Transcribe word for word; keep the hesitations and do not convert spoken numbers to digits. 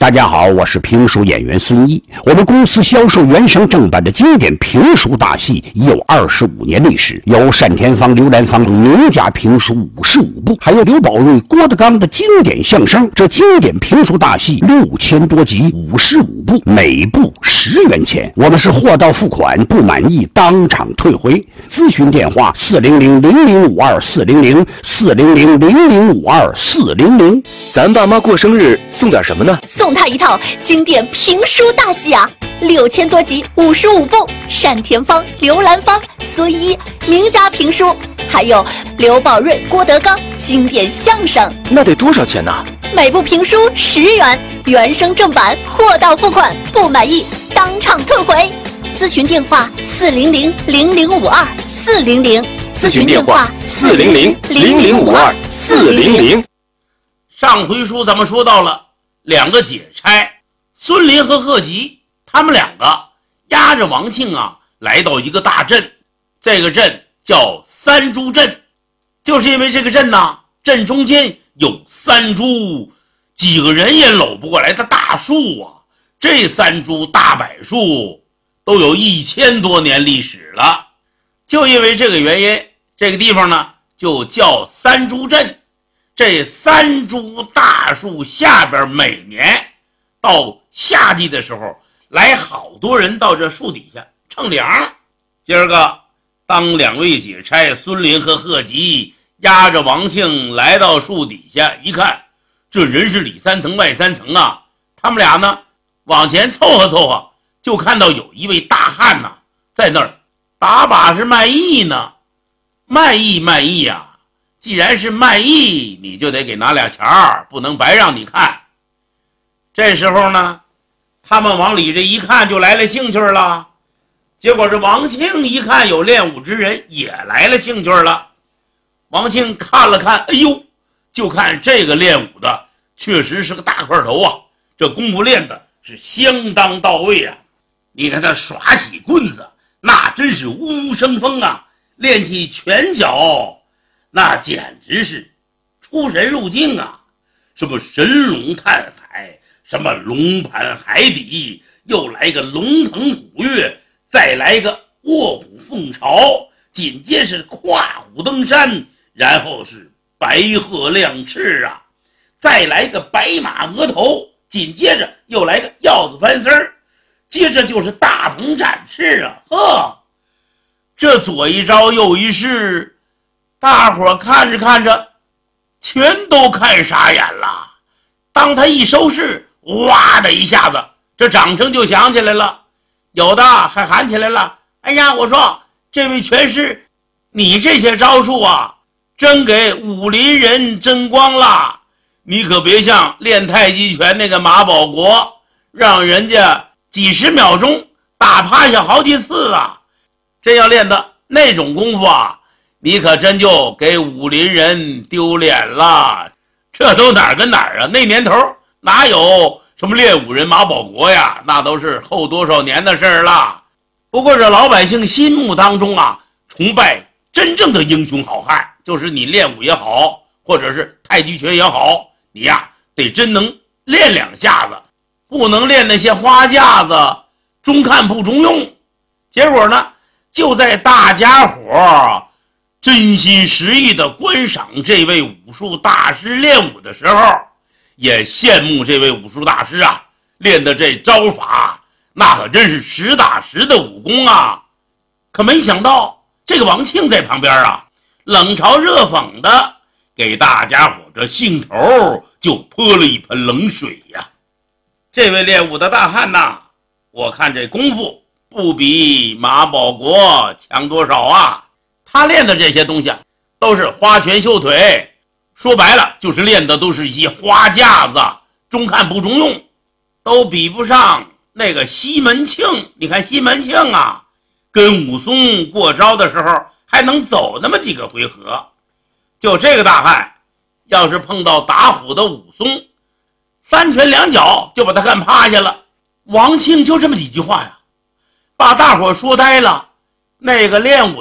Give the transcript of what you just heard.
大家好，我是评书演员孙一。我们公司销售原声正版的经典评书大戏已有二十五年历史，有单田芳、刘兰芳等名家评书五十五部，还有刘宝瑞、郭德纲的经典相声。这经典评书大戏六千多集，五十五部，每部十元钱。我们是货到付款，不满意当场退回。咨询电话：四零零零零五二四零零四零零零零五二四零零。 咱爸妈过生日送点什么呢？ 送他一套经典评书大戏啊，六千多集，五十五部，单田芳、刘兰芳、孙一名家评书，还有刘宝瑞、郭德纲经典相声。 那得多少钱呢？ 每部评书十元，原声正版，货到付款，不满意当场退回。咨询电话：四零零零零五二四零零。 咨询电话：四零零零零五二四零零。 上回书咱们说到了两个解差孙林和贺吉，他们两个押着王庆啊来到一个大镇，这个镇叫三株镇，就是因为这个镇呢，镇中间有三株几个人也搂不过来的大树啊，这三株大柏树都有一千多年历史了。就因为这个原因，这个地方呢就叫三株镇。这三株大树下边每年到夏季的时候来好多人到这树底下乘凉。今儿个当两位解差孙林和贺吉押着王庆来到树底下一看，这人是里三层外三层啊，他们俩呢往前凑合凑合，就看到有一位大汉呐在那儿打把式卖艺呢。卖艺卖艺啊，既然是卖艺，你就得给拿俩钱儿，不能白让你看。这时候呢，他们往里这一看就来了兴趣了。结果这王庆一看有练武之人，也来了兴趣了。王庆看了看，哎呦，就看这个练武的确实是个大块头啊，这功夫练的是相当到位啊。你看他耍起棍子，那真是无声风啊，练起拳脚那简直是出神入境啊！什么神龙探海，什么龙盘海底，又来个龙腾虎跃，再来个卧虎凤巢，紧接着是跨虎登山，然后是白鹤亮翅啊，再来个白马额头，紧接着又来个鹞子翻身儿，接着就是大鹏展翅啊！呵，这左一招右一式，大伙看着看着全都看傻眼了。当他一收势，哇的一下子，这掌声就响起来了，有的还喊起来了，哎呀，我说这位拳师，你这些招数啊真给武林人争光了，你可别像练太极拳那个马保国，让人家几十秒钟打趴下好几次啊，真要练的那种功夫啊，你可真就给武林人丢脸了。这都哪儿跟哪儿啊，那年头哪有什么练武人马保国呀，那都是后多少年的事儿了。不过这老百姓心目当中啊，崇拜真正的英雄好汉，就是你练武也好，或者是太极拳也好，你呀得真能练两下子，不能练那些花架子，中看不中用。结果呢，就在大家伙真心实意的观赏这位武术大师练武的时候，也羡慕这位武术大师啊练的这招法，那可真是实打实的武功啊。可没想到这个王庆在旁边啊冷嘲热讽的给大家伙这兴头就泼了一盆冷水呀。这位练武的大汉呐，我看这功夫不比马保国强多少啊。他练的这些东西啊都是花拳绣腿，说白了就是练的都是一些花架子，中看不中用，都比不上那个西门庆。你看西门庆啊跟武松过招的时候还能走那么几个回合，就这个大汉要是碰到打虎的武松，三拳两脚就把他干趴下了。王庆就这么几句话呀，把大伙说呆了。那个练武